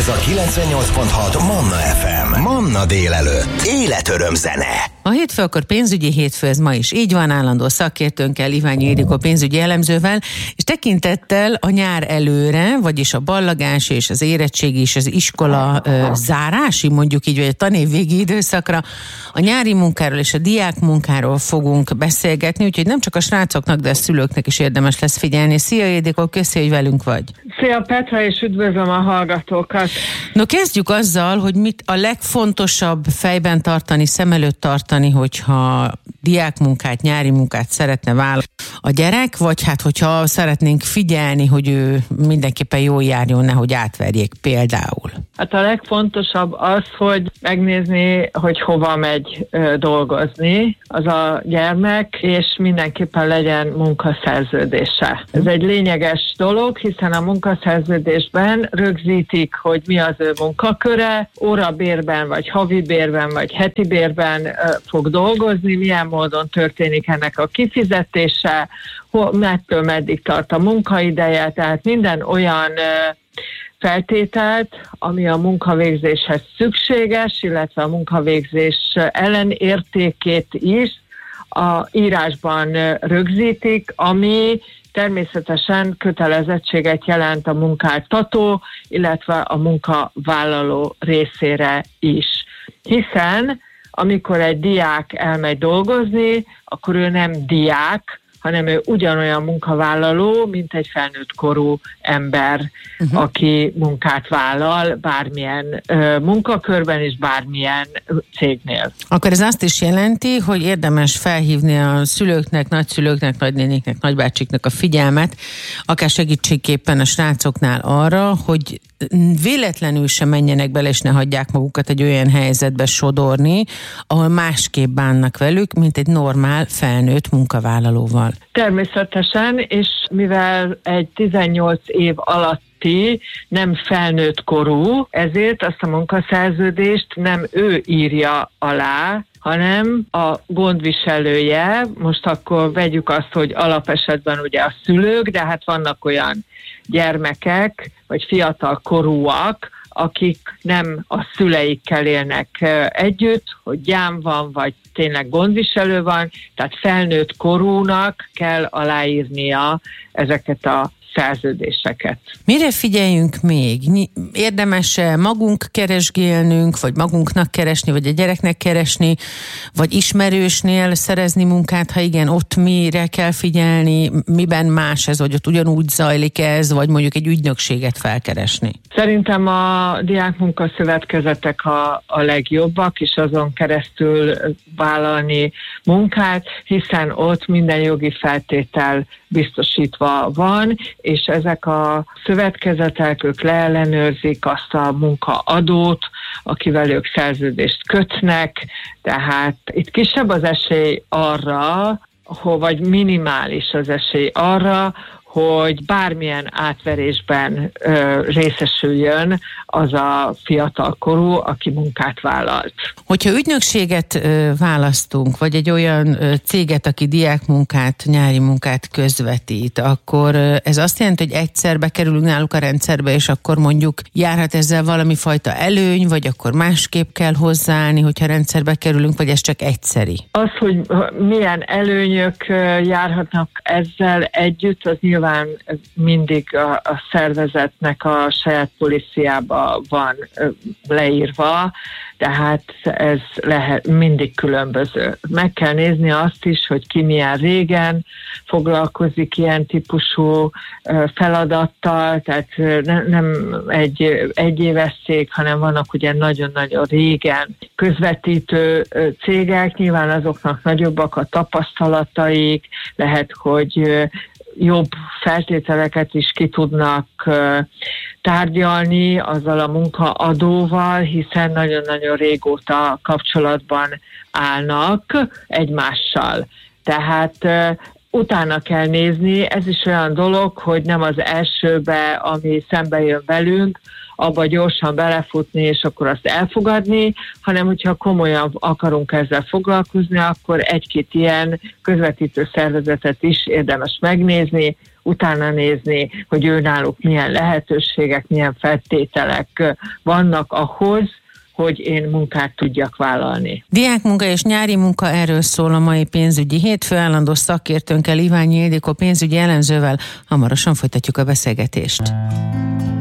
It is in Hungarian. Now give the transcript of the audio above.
Ez a 98.6 Manna FM. Manna délelőtt. Életöröm zene. A hétfő akkor pénzügyi hétfő, ez ma is így van, állandó szakértőnkkel, Iványi Ildikó pénzügyi elemzővel, és tekintettel a nyár előre, vagyis a ballagás és az érettségi és az iskola zárási, mondjuk így, vagy a tanév végi időszakra, a nyári munkáról és a diák munkáról fogunk beszélgetni, úgyhogy nem csak a srácoknak, de a szülőknek is érdemes lesz figyelni. Szia Ildikó, köszi, hogy velünk vagy. Szia Petra, és üdvözlöm a hallgatókat. No, kezdjük azzal, hogy mit a legfontosabb fejben tartani, szem előtt tartani, hogyha diákmunkát, nyári munkát szeretne vállalni a gyerek, vagy hát hogyha szeretnénk figyelni, hogy ő mindenképpen jól járjon, nehogy átverjék például. Hát a legfontosabb az, hogy megnézni, hogy hova megy dolgozni az a gyermek, és mindenképpen legyen munkaszerződése. Ez egy lényeges dolog, hiszen a munkaszerződésben rögzítik, hogy mi az ő munkaköre, órabérben, vagy havi bérben, vagy heti bérben fog dolgozni, milyen módon történik ennek a kifizetése, mettől meddig tart a munkaideje, tehát minden olyan feltételt, ami a munkavégzéshez szükséges, illetve a munkavégzés ellenértékét is a írásban rögzítik, ami természetesen kötelezettséget jelent a munkáltató, illetve a munkavállaló részére is. Hiszen amikor egy diák elmegy dolgozni, akkor ő nem diák, hanem ő ugyanolyan munkavállaló, mint egy felnőtt korú ember, aki munkát vállal bármilyen munkakörben és bármilyen cégnél. Akkor ez azt is jelenti, hogy érdemes felhívni a szülőknek, nagyszülőknek, nagynéniknek, nagybácsiknak a figyelmet, akár segítségképpen a srácoknál arra, hogy véletlenül sem menjenek bele, és ne hagyják magukat egy olyan helyzetbe sodorni, ahol másképp bánnak velük, mint egy normál felnőtt munkavállalóval. Természetesen, és mivel egy 18 év alatti nem felnőtt korú, ezért azt a munkaszerződést nem ő írja alá, hanem a gondviselője. Most akkor vegyük azt, hogy alapesetben ugye a szülők, de hát vannak olyan gyermekek, vagy fiatal korúak, akik nem a szüleikkel élnek együtt, hogy gyám van, vagy tényleg gondviselő van, tehát felnőtt korúnak kell aláírnia ezeket a szerződéseket. Mire figyeljünk még? Érdemes-e magunk keresgélnünk, vagy magunknak keresni, vagy a gyereknek keresni, vagy ismerősnél szerezni munkát, ha igen, ott mire kell figyelni, miben más ez, vagy ott ugyanúgy zajlik ez, vagy mondjuk egy ügynökséget felkeresni? Szerintem a diákmunkaszövetkezetek a legjobbak, és azon keresztül vállalni munkát, hiszen ott minden jogi feltétel biztosítva van, és ezek a szövetkezetek, ők leellenőrzik azt a munkaadót, akivel ők szerződést kötnek, tehát itt kisebb az esély arra, vagy minimális az esély arra, hogy bármilyen átverésben részesüljön az a fiatal korú, aki munkát vállalt. Hogyha ügynökséget választunk, vagy egy olyan céget, aki diákmunkát, nyári munkát közvetít, akkor ez azt jelenti, hogy egyszer bekerülünk náluk a rendszerbe, és akkor mondjuk járhat ezzel valami fajta előny, vagy akkor másképp kell hozzáállni, hogyha rendszerbe kerülünk, vagy ez csak egyszeri? Az, hogy milyen előnyök járhatnak ezzel együtt, az nyilván mindig a szervezetnek a saját políciába van leírva, tehát ez lehet mindig különböző. Meg kell nézni azt is, hogy ki milyen régen foglalkozik ilyen típusú feladattal, tehát nem egy éves cég, hanem vannak ugye nagyon-nagyon régen közvetítő cégek, nyilván azoknak nagyobbak a tapasztalataik, lehet, hogy jobb feltételeket is ki tudnak tárgyalni azzal a munkaadóval, hiszen nagyon-nagyon régóta kapcsolatban állnak egymással. Tehát utána kell nézni, ez is olyan dolog, hogy nem az elsőbe, ami szembe jön velünk, abba gyorsan belefutni, és akkor azt elfogadni, hanem hogyha komolyan akarunk ezzel foglalkozni, akkor egy-két ilyen közvetítő szervezetet is érdemes megnézni, utána nézni, hogy őnáluk milyen lehetőségek, milyen feltételek vannak ahhoz, hogy én munkát tudjak vállalni. Diákmunka és nyári munka, erről szól a mai pénzügyi hétfő. Állandó szakértőnkkel, Iványi Ildikó pénzügyi elemzővel hamarosan folytatjuk a beszélgetést.